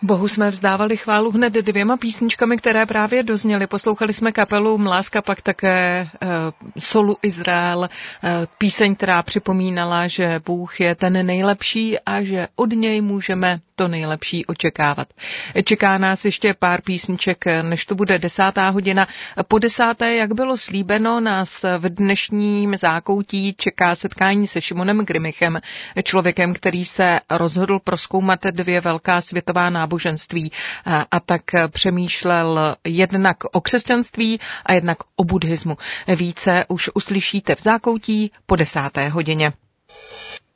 Bohu jsme vzdávali chválu hned 2 písničkami, které právě dozněly. Poslouchali jsme kapelu Mláska, pak také Solu Izrael, píseň, která připomínala, že Bůh je ten nejlepší a že od něj můžeme to nejlepší očekávat. Čeká nás ještě pár písniček, než to bude 10. hodina. Po 10., jak bylo slíbeno, nás v dnešním zákoutí čeká setkání se Šimonem Grimichem, člověkem, který se rozhodl prozkoumat 2 velká světová náboženství a tak přemýšlel jednak o křesťanství a jednak o buddhismu. Více už uslyšíte v zákoutí po 10. hodině.